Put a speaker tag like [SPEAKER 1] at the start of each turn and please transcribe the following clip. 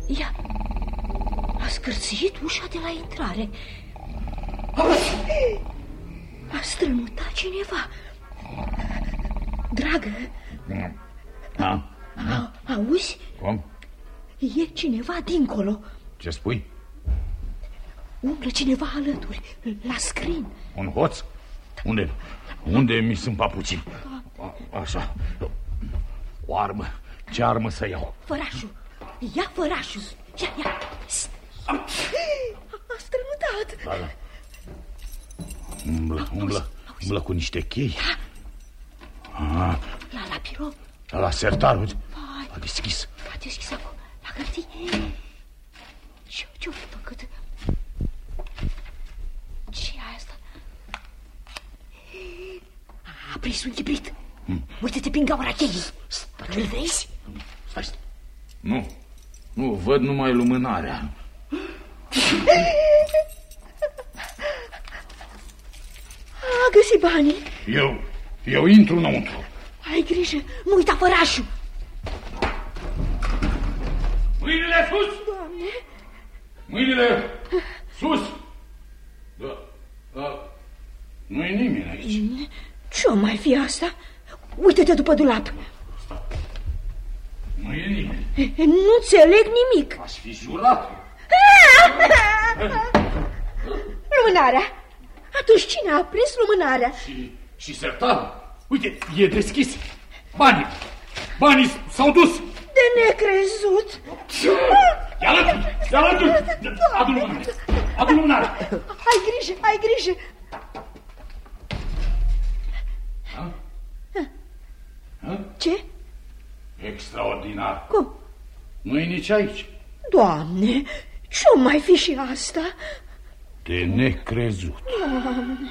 [SPEAKER 1] Ea a scârțâit ușa de la intrare. A strănutat cineva. Dragă, auzi?
[SPEAKER 2] Cum?
[SPEAKER 1] E cineva dincolo.
[SPEAKER 2] Ce spui?
[SPEAKER 1] Umblă cineva alături, la scrin.
[SPEAKER 2] Un hoț? Unde mi sunt papucii? Așa. O armă. Ce armă să iau?
[SPEAKER 1] Fărașul. Ia fărașul. Ia. A strănutat.
[SPEAKER 2] Da. Umblă cu niște chei.
[SPEAKER 1] Da. La birou.
[SPEAKER 2] La sertar, uite. A deschis.
[SPEAKER 1] A deschis acum. La hârtii. Ce-o făcut? Ce-i asta? A prins un chibrit. Uite-te prin gaura cheii. Îl vezi?
[SPEAKER 2] Stai. Nu, văd numai lumânarea.
[SPEAKER 1] A găsit banii.
[SPEAKER 2] Eu intru înăuntru.
[SPEAKER 1] Ai grijă, nu uita fărașul.
[SPEAKER 2] Mâinile sus!
[SPEAKER 1] Doamne!
[SPEAKER 2] Mâinile sus! Da. Nu-i nimeni aici.
[SPEAKER 1] Ce-o mai fi asta? Uită-te după dulap.
[SPEAKER 2] Nu e nimeni.
[SPEAKER 1] Nu înțeleg nimic.
[SPEAKER 2] Aș fi jurat.
[SPEAKER 1] Lumânarea. Atunci cine a prins lumânarea?
[SPEAKER 2] Și sertarul. Uite, e deschis. Banii s-au dus.
[SPEAKER 1] De necrezut.
[SPEAKER 2] Ia alături. Adu lumânarea.
[SPEAKER 1] Ai grijă. Ce?
[SPEAKER 2] Extraordinar.
[SPEAKER 1] Cum?
[SPEAKER 2] Nu-i nici aici.
[SPEAKER 1] Doamne, ce-o mai fi și asta?
[SPEAKER 2] De necrezut.
[SPEAKER 1] Doamne.